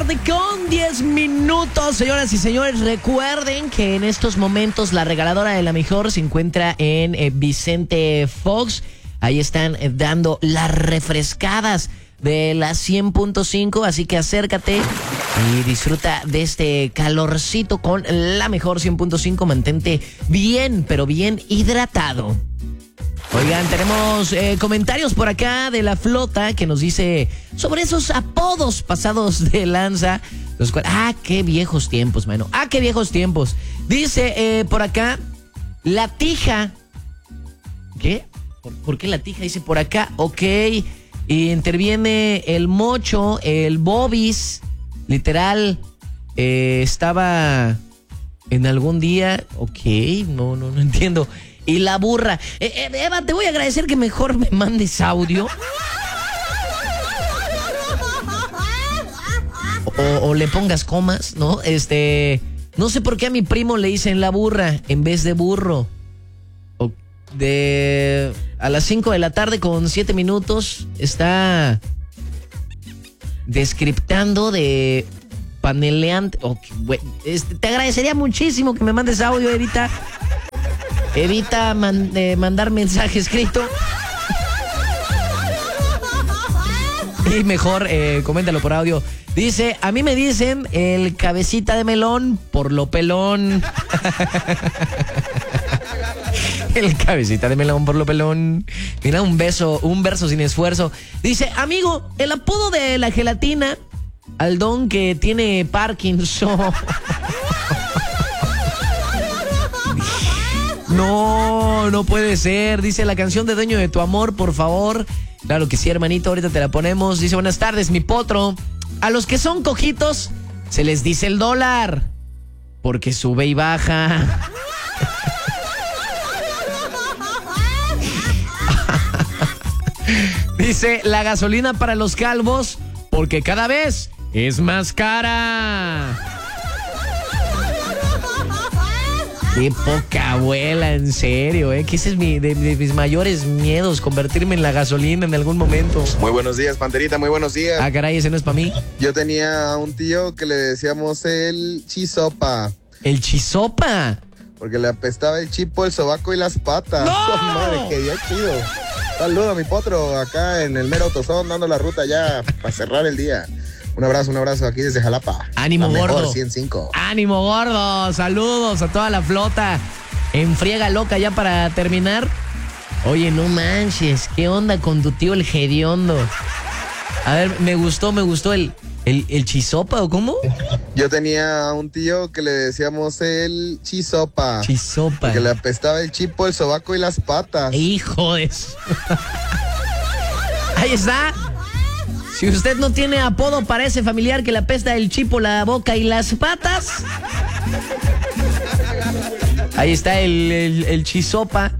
7:10. Señoras y señores, recuerden que en estos momentos la regaladora de la mejor se encuentra en Vicente Fox. Ahí están dando las refrescadas de la 100.5, así que acércate y disfruta de este calorcito con la mejor 100.5. Mantente bien, pero bien hidratado. Oigan, tenemos comentarios por acá de la flota que nos dice sobre esos apodos pasados de lanza. Qué viejos tiempos, mano. Qué viejos tiempos. Dice por acá, la tija. ¿Qué? ¿Por qué la tija? Dice por acá, ok. Y interviene el mocho, el bobis. Literal, estaba en algún día. Ok, no entiendo. Y la burra. Eva, te voy a agradecer que mejor me mandes audio. O le pongas comas, ¿no? No sé por qué a mi primo le dicen la burra en vez de burro. A las 5 de la tarde con 7 minutos está descriptando de paneleante. Te agradecería muchísimo que me mandes audio, Evita. Evita mandar mensaje escrito. Y mejor coméntalo por audio. Dice, a mí me dicen el cabecita de melón por lo pelón. El cabecita de melón por lo pelón. Mira, un verso sin esfuerzo. Dice, amigo, el apodo de la gelatina al don que tiene Parkinson. No puede ser. Dice, la canción de Dueño de tu Amor, por favor. Claro que sí, hermanito, ahorita te la ponemos. Dice, buenas tardes, mi potro. A los que son cojitos se les dice el dólar, porque sube y baja. Dice, la gasolina para los calvos, porque cada vez es más cara. Qué poca abuela, en serio, que ese es de mis mayores miedos, convertirme en la gasolina en algún momento. Muy buenos días, Panterita, muy buenos días. Caray, ese no es para mí. Yo tenía un tío que le decíamos el chisopa. ¿El chisopa? Porque le apestaba el chipo, el sobaco y las patas. ¡No! ¡Oh, madre, qué día chido! Saludos a mi potro, acá en el mero Autosón, dando la ruta ya para cerrar el día. Un abrazo aquí desde Jalapa. Ánimo, la mejor, gordo. 105. Ánimo, gordo. Saludos a toda la flota. En friega loca ya para terminar. Oye, no manches. ¿Qué onda con tu tío el hediondo? A ver, me gustó el chisopa, ¿o cómo? Yo tenía un tío que le decíamos el chisopa. Chisopa. Porque le apestaba el chipo, el sobaco y las patas. Hijo de eso. Ahí está. Si usted no tiene apodo para ese familiar que le apesta el chipo, la boca y las patas, ahí está el chisopa.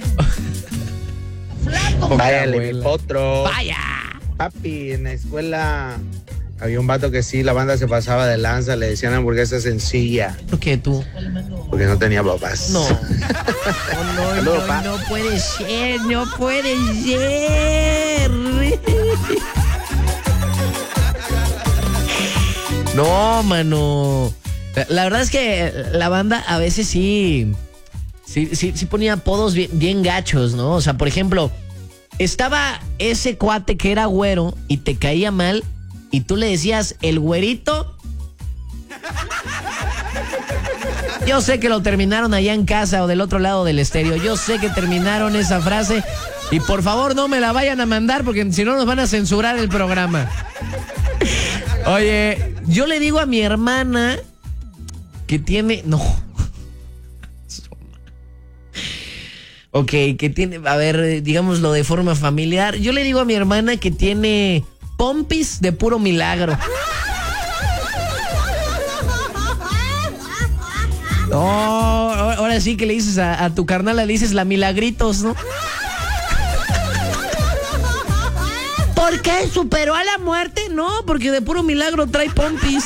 Váyale, mi potro. Vaya. Papi, en la escuela había un vato que sí, la banda se pasaba de lanza, le decían hamburguesa sencilla. ¿Por qué tú? Porque no tenía papas. No. No puede ser, no puede ser. No, mano. La verdad es que la banda a veces sí ponía apodos bien gachos, ¿no? O sea, por ejemplo, estaba ese cuate que era güero y te caía mal y tú le decías el güerito. Yo sé que lo terminaron allá en casa o del otro lado del estéreo. Yo sé que terminaron esa frase y por favor no me la vayan a mandar porque si no nos van a censurar el programa. Oye, yo le digo a mi hermana que tiene... No. Ok, que tiene... A ver, digámoslo de forma familiar. Yo le digo a mi hermana que tiene pompis de puro milagro. No, ahora sí que le dices a tu carnal, le dices la Milagritos, ¿no? ¿Por qué? ¿Superó a la muerte? No, porque de puro milagro trae pompis.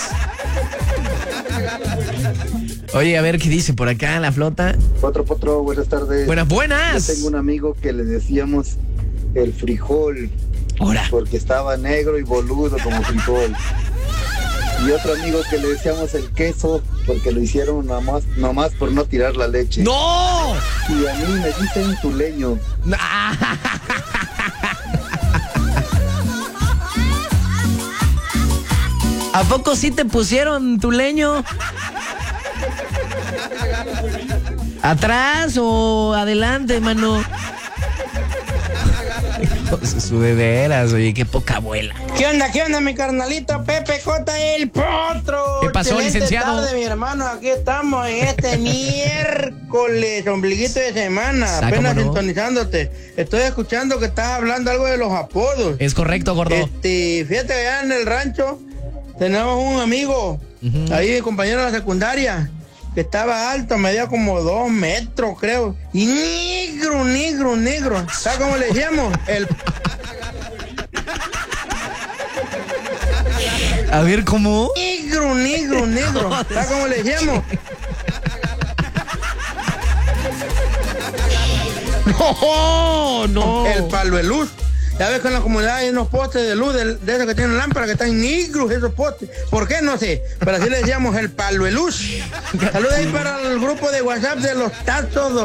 Oye, a ver qué dice por acá la flota. Potro, buenas tardes. Buenas. Yo tengo un amigo que le decíamos el frijol. Ahora. Porque estaba negro y boludo como frijol. Y otro amigo que le decíamos el queso, porque lo hicieron nomás por no tirar la leche. ¡No! Y a mí me dicen tuleño. ¿A poco sí te pusieron tuleño? ¿Atrás o adelante, mano? De veras, oye, qué poca abuela. ¿Qué onda, mi carnalito Pepe J, el potro? ¿Qué pasó, Excelente licenciado? tarde, mi hermano, aquí estamos en este miércoles, ombliguito de semana, apenas ¿cómo no? sintonizándote. Estoy escuchando que estás hablando algo de los apodos. Es correcto, gordo. Fíjate que allá en el rancho tenemos un amigo, ahí compañero de la secundaria, que estaba alto, medía como 2 metros, creo. Y negro. ¿Sabes cómo le decíamos? A ver, ¿cómo? Negro. ¿Sabes cómo le decíamos? No. El palo de luz. Ya ves que en la comunidad hay unos postes de luz de esos que tienen lámparas que están negros esos postes. ¿Por qué? No sé. Pero así le decíamos el palo de luz. Saludos ahí para el grupo de WhatsApp de los tazos